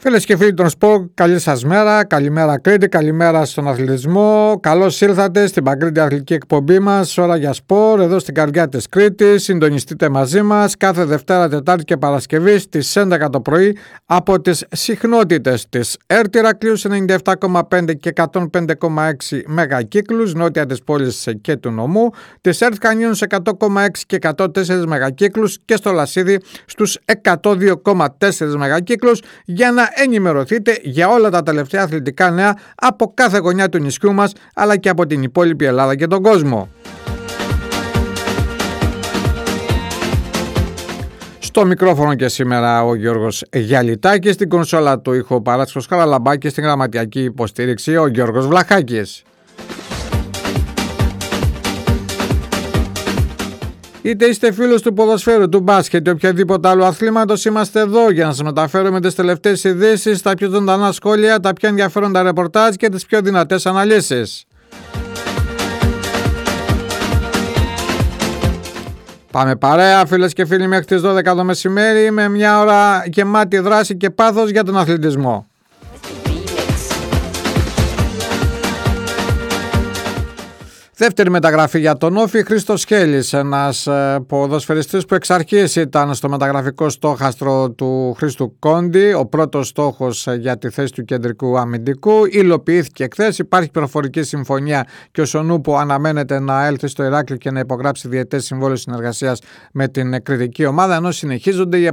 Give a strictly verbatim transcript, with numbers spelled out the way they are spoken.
Φίλες και φίλοι των σπορ, καλή σας μέρα, καλημέρα Κρήτη, καλημέρα στον αθλητισμό. Καλώς ήρθατε στην παγκρίτια αθλητική εκπομπή μας, ώρα για σπορ, εδώ στην καρδιά της Κρήτης. Συντονιστείτε μαζί μας κάθε Δευτέρα, Τετάρτη και Παρασκευή στις έντεκα το πρωί από τις συχνότητες της ΕΡΤ Ηρακλείου ενενήντα επτά κόμμα πέντε και εκατόν πέντε κόμμα έξι μεγακύκλους, νότια της πόλης και του νομού, της ΕΡΤ Χανίων σε εκατό κόμμα έξι και εκατόν τέσσερα μεγακύκλους και στο Λασίδι στους εκατόν δύο κόμμα τέσσερα μεγακύκλους, για να ενημερωθείτε για όλα τα τελευταία αθλητικά νέα από κάθε γωνιά του νησιού μας, αλλά και από την υπόλοιπη Ελλάδα και τον κόσμο. Στο μικρόφωνο και σήμερα ο Γιώργος Γιαλιτάκης, στην κονσόλα του ήχου Παράσχος Χαραλαμπάκη, στην γραμματιακή υποστήριξη ο Γιώργος Βλαχάκης. Είτε είστε φίλος του ποδοσφαίρου, του μπάσκετ ή οποιαδήποτε άλλου αθλήματος, είμαστε εδώ για να σας μεταφέρουμε τις τελευταίες ειδήσεις, τα πιο ζωντανά σχόλια, τα πιο ενδιαφέροντα ρεπορτάζ και τις πιο δυνατές αναλύσεις. Πάμε παρέα, φίλες και φίλοι, μέχρι τις δώδεκα το μεσημέρι με μια ώρα γεμάτη δράση και πάθος για τον αθλητισμό. Δεύτερη μεταγραφή για τον Όφη, Χρήστος Χέλης, ένας ποδοσφαιριστής που εξ αρχής ήταν στο μεταγραφικό στόχαστρο του Χρήστου Κόντι, ο πρώτος στόχος για τη θέση του κεντρικού αμυντικού. Υλοποιήθηκε εχθές, υπάρχει προφορική συμφωνία και ο Σονούπο αναμένεται να έλθει στο Ηράκλειο και να υπογράψει διετές συμβόλαιο συνεργασίας με την κριτική ομάδα, ενώ συνεχίζονται οι